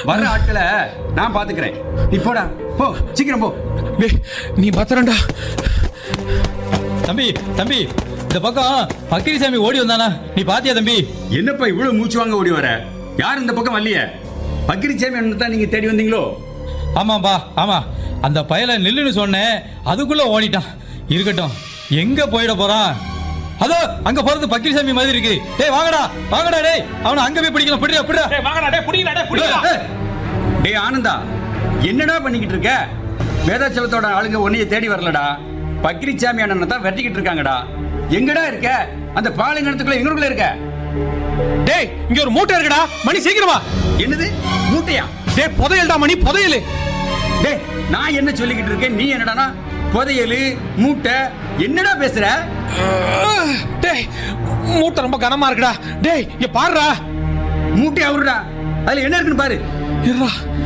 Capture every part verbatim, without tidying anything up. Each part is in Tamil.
வர ஆட்களை நான் பாத்துக்கிறேன். நீ போடா, போ, சீக்கிரம் போ. நீ பத்திரண்டா. தம்பி தம்பி இந்த பக்கம் பக்கிரிசாமி ஓடி வந்தானா, நீ பாத்தியா தம்பி? என்னப்பா இவ்வளவு மூச்சு வாங்க ஓடி வர? யார் இந்த பக்கம் வரலையே? பக்கிரிசாமி தான் நீங்க தேடி வந்தீங்களோ? ஆமாப்பா ஆமா. அந்த பயல நில்லுன்னு சொன்னேன், அதுக்குள்ள ஓடிட்டான். இருக்கட்டும், எங்க போயிட போறான்? அதோ அங்க போறது பக்கிரிசாமி மாதிரி இருக்கு. டேய் வாங்கடா வாங்கடா, டேய் அவனை அங்க போய் பிடிக்கலாம். பிடிடா பிடிடா. டேய் வாங்கடா, டேய் புடிங்கடா, டேய் புடிங்கடா. டேய் ஆனந்தா, என்னடா பண்ணிக்கிட்டு இருக்க? வேதாச்சலத்தோட ஆளுங்க உன்னைய தேடி வரலடா, பக்கிரிசாமி அண்ணனை தான் வெட்டிக்கிட்டு இருக்காங்கடா. எங்கடா இருக்க? அந்த பாலைங்கணத்துக்குள்ள எங்களுக்குள்ள இருக்க? டேய் இங்க ஒரு மூட்டை இருக்குடா, மணி சீக்கிரமா. என்னது மூட்டையா? டேய் புதையல்டா மணி, புதையல். டேய் நான் என்ன சொல்லிக்கிட்டு இருக்கேன், நீ என்னடானா புதையல் மூட்டை என்னடா பேசுற? டேய் மூட்டை ரொம்ப கனமா இருக்குடா. டேய் இங்க பாருடா. மூட்டை அவருடா, அதுல என்ன இருக்குன்னு பாரு. இருடா.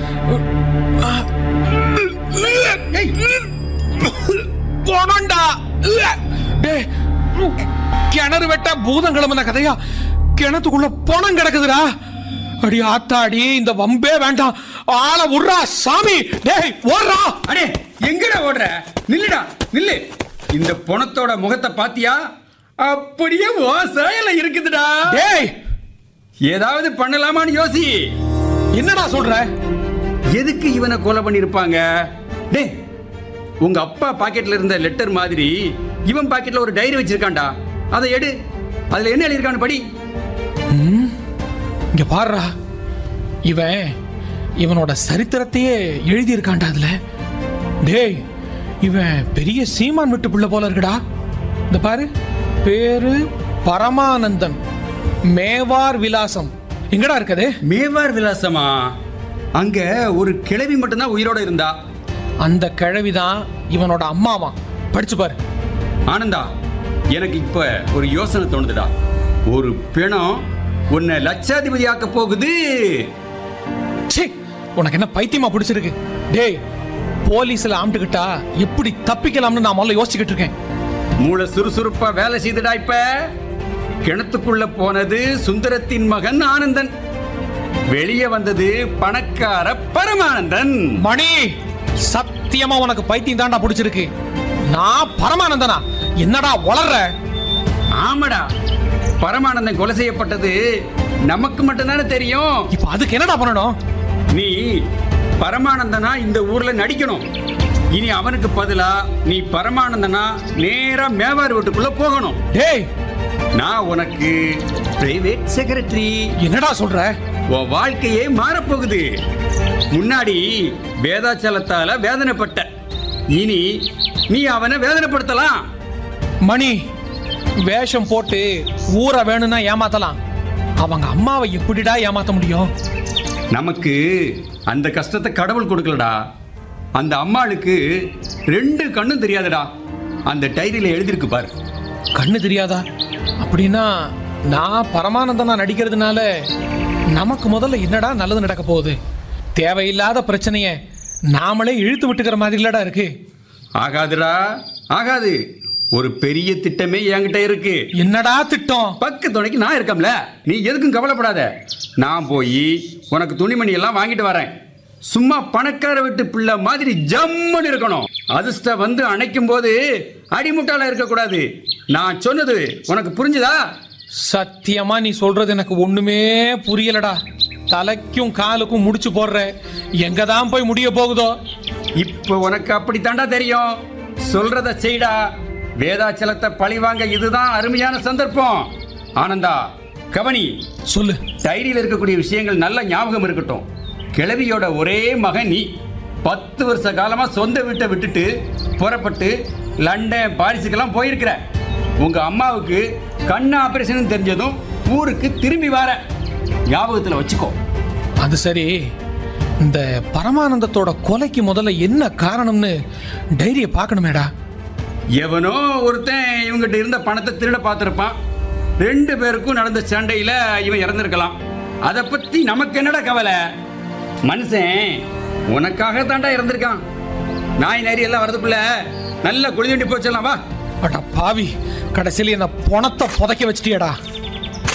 போனண்டா. டேய் கிணறு வெட்ட பூதம் கிளம்புன கதையா? கிணத்துக்குள்ள பணம் கிடக்குதுடா. அடி ஆத்தாடி, இந்த வம்பே வேண்டாம். ஆள உர்றா சாமி. டேய் ஓடுறா. அடே எங்கடா ஓடுற? நில்லுடா நில்லு. இந்த பணத்தோட முகத்தை பாத்தியா? அப்படியே ஓசையில இருக்குதுடா. டேய் ஏதாவது பண்ணலாமான்னு யோசி. என்னடா சொல்ற? எதுக்கு இவனை கொலை பண்ணிருப்பாங்க? டேய் உங்க அப்பா பாக்கெட்ல இருந்த லெட்டர் மாதிரி இவன் பாக்கெட்ல ஒரு டைரி வச்சிருக்கான்டா. அதை எடு, அதுல என்ன எழுதிருக்கான்னு படி. இங்க பாருடா, இவன் இவனோட சரித்திரத்தையே எழுதி இருக்கான்டா அதுல. டேய் இவன் பெரிய சீமான் விட்டு புள்ள போல இருக்குடா. இந்த பாரு, பேரு பரமானந்தன், மேவார் விலாசம். எங்கடா இருக்குது? மேவார் விலாசமா? அங்க ஒரு கிழவி மட்டும்தான் உயிரோட இருந்தா. அந்த கிழவிதான் இவனோட அம்மாவா. படிச்சு பாரு. ஆனந்தா, எனக்கு இப்ப ஒரு யோசனை தோணுதுடா. ஒரு பிணம் உன்னை லட்சாதிபதி ஆக்க போகுது. சீ, உனக்கு என்ன பைத்தியமா பிடிச்சிருக்கு? டேய் போலீஸ்ல ஆம்பிட்டுக்கிட்டா எப்படி தப்பிக்கலாம்னு நான் முதல்ல யோசிச்சுக்கிட்டு இருக்கேன். மூளை சுறுசுறுப்பா வேலை செய்துடா. இப்ப கிணத்துக்குள்ள போனது சுந்தரத்தின் மகன் ஆனந்தன், வெளியே வந்தது பணக்கார பரமானந்தன். மணி, சத்தியமா உனக்கு பைத்தியம் தாண்டா பிடிச்சிருக்கு. நான் பரமானந்தனா? என்னடா வளர்ற? ஆமாடா, பரமானந்தன் கொலை செய்யப்பட்டது நமக்கு மட்டும்தானே தெரியும். இப்ப அதுக்கு என்னடா பண்ணணும்? நீ பரமானந்தனா இந்த ஊர்ல நடிக்கணும். இனி அவனுக்கு பதிலா நீ பரமானந்தனா நேரா மேவார் வீட்டுக்குள்ள போகணும். டேய் நான் உனக்கு பிரைவேட் செக்ரட்டரி. என்னடா சொல்ற? உன் வாழ்க்கையே மாறப்போகுது. முன்னாடி வேதாச்சலத்தால வேதனைப்பட்ட, இனி நீ அவனை வேதனைப்படுத்தலாம். மணி, வேஷம் போட்டு ஊரை வேணும்னா ஏமாத்தலாம். அவங்க அம்மாவை எப்படிடா ஏமாத்த முடியும்? நமக்கு அந்த கஷ்டத்தை கடவுள் கொடுக்கலடா. அந்த அம்மாளுக்கு ரெண்டு கண்ணும் தெரியாதுடா. அந்த டைரியில எழுதிருக்கு பாரு. கண்ணு தெரியாதா? அப்படின்னா நான் பரமானந்தனா நடிக்கிறதுனால நமக்கு முதல்ல என்னடா நல்லது நடக்க போகுது? தேவையில்லாத பிரச்சனைய நாமளே இழுத்து விட்டுக்கிற மாதிரி இல்லடா இருக்கு. ஆகாதுடா, ஆகாது. ஒரு பெரிய திட்டமே என்கிட்ட இருக்கு. என்னடா திட்டம்? பக்க துணைக்கு நான் இருக்கம்ல, நீ எதுக்கும் கவலைப்படாத. நான் போய் உனக்கு துணிமணி எல்லாம் வாங்கிட்டு வரேன். சும்மா பணக்கார வீட்டு பிள்ளை மாதிரி ஜம்முன்னு இருக்கணும். அதிர்ஷ்டம் வந்து அணைக்கும் போது அடிமுட்டால இருக்க கூடாது. நான் சொன்னது உனக்கு புரிஞ்சுதா? சத்தியமா நீ சொல்றது எனக்கு ஒண்ணுமே புரியலடா. தலைக்கும் காலுக்கும் முடிச்சு போடுற, எங்கதான் போய் முடிய போகுதோ? இப்ப உனக்கு அப்படி தாண்டா தெரியும். சொல்றத செய்டா. வேதாச்சலத்தை பழிவாங்க இதுதான் அருமையான சந்தர்ப்பம். ஆனந்தா, கவனி. சொல்லு. டைரியில் இருக்கக்கூடிய விஷயங்கள் நல்ல ஞாபகம் இருக்கட்டும். கிழவியோட ஒரே மகன் நீ. பத்து வருஷ காலமா சொந்த வீட்டை விட்டுட்டு புறப்பட்டு லண்டன் பாரிஸுக்கெல்லாம் போயிருக்கிற. உங்க அம்மாவுக்கு கண் ஆபரேஷன் தெரிஞ்சதும் ஊருக்கு திரும்பி வர. ஞாபகத்தில் வச்சுக்கோ. அது சரி, இந்த பரமானந்தத்தோட கொலைக்கு முதல்ல என்ன காரணம்னு டைரியை பார்க்கணுமேடா. எவனோ ஒருத்தன் இவங்கிட்ட இருந்த பணத்தை திருட பார்த்திருப்பான். ரெண்டு பேருக்கும் நடந்த சண்டையில இவன் இறந்திருக்கலாம். அதை பத்தி நமக்கு என்னடா கவலை? மனுஷன் உனக்காக தாண்டா இறந்திருக்கான். நாய் நரி எல்லாம் வரதுக்குள்ள நல்ல குளிதண்டி போச்சலாம். வா. அட பாவி, கடைசியில் என்ன பணத்தை புதைக்க வச்சிட்டியடா.